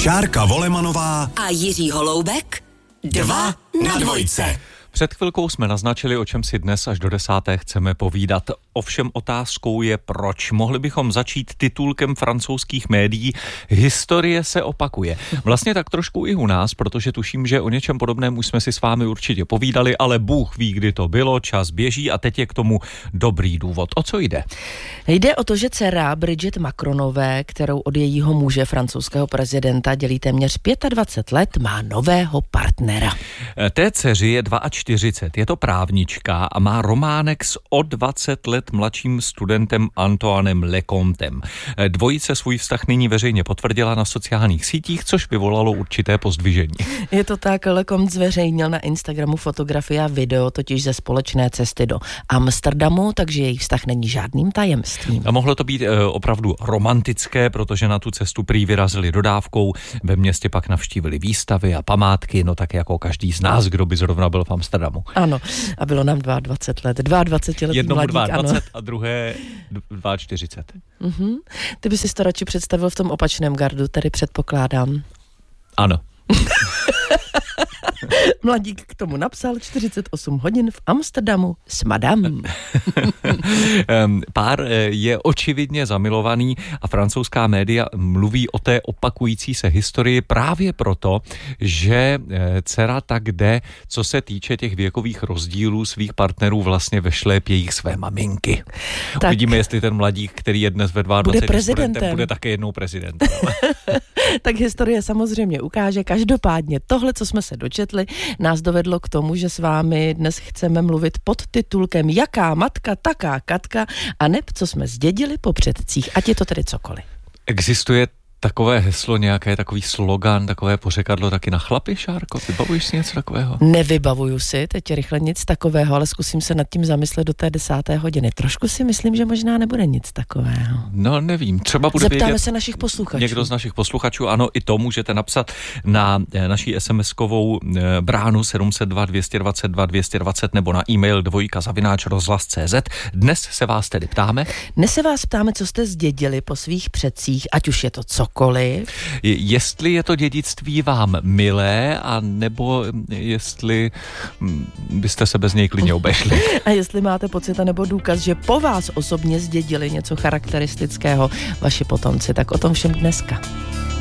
Šárka Volemanová a Jiří Holoubek 2 na dvojce. Před chvilkou jsme naznačili, o čem si dnes až do 10. chceme povídat. Ovšem otázkou je proč. Mohli bychom začít titulkem francouzských médií Historie se opakuje. Vlastně tak trošku i u nás, protože tuším, že o něčem podobném už jsme si s vámi určitě povídali, ale Bůh ví, kdy to bylo, čas běží a teď je k tomu dobrý důvod. O co jde? Jde o to, že dcera Brigitte Macronové, kterou od jejího muže, francouzského prezidenta, dělí téměř 25 let, má nového partnera. Té dceři je 42, je to právnička a má románek s o 20 let mladším studentem Antoinem Lecomptem. Dvojice svůj vztah nyní veřejně potvrdila na sociálních sítích, což vyvolalo určité pozdvižení. Je to tak, Lecomte zveřejnil na Instagramu fotografie a video, totiž ze společné cesty do Amsterdamu, takže jejich vztah není žádným tajemstvím. A mohlo to být opravdu romantické, protože na tu cestu prý vyrazili dodávkou, ve městě pak navštívili výstavy a památky, no tak jako každý z nás, kdo by zrovna byl v Amsterdamu. Ano, a bylo nám 22 let, 22letý jednomu mladík, 22 ano. a druhé 42. Ty by si to radši představil v tom opačném gardu, tedy předpokládám. Ano. Mladík k tomu napsal 48 hodin v Amsterdamu s madame. Pár je očividně zamilovaný a francouzská média mluví o té opakující se historii právě proto, že dcera tak jde, co se týče těch věkových rozdílů svých partnerů, vlastně ve šlépějích své maminky. Tak. Uvidíme, jestli ten mladík, který je dnes ve 22 studentem, bude také jednou prezidentem. Tak historie samozřejmě ukáže. Každopádně tohle, co jsme se dočetli, nás dovedlo k tomu, že s vámi dnes chceme mluvit pod titulkem Jaká matka, taká Katka a neb, co jsme zdědili po předcích, ať je to tedy cokoliv. Existuje takové heslo, nějaké takový slogan, takové pořekadlo taky na chlapi, Šárko? Vybavuješ si něco takového? Nevybavuju si teď rychle nic takového, ale zkusím se nad tím zamyslet do té 10. hodiny. Trošku si myslím, že možná nebude nic takového. No nevím, třeba bude Zeptáme vědět se našich posluchačů. Někdo z našich posluchačů, ano, i to můžete napsat na naší SMS-kovou bránu 702 222 220 nebo na e-mail dvojka@rozhlas.cz. Dnes se vás tedy ptáme. Dnes se vás ptáme, co jste zdědili po svých předcích, ať už je to cokoliv. Jestli je to dědictví vám milé, a nebo jestli byste se bez něj klidně obešli. A jestli máte pocit nebo důkaz, že po vás osobně zdědili něco charakteristického vaši potomci, tak o tom všem dneska.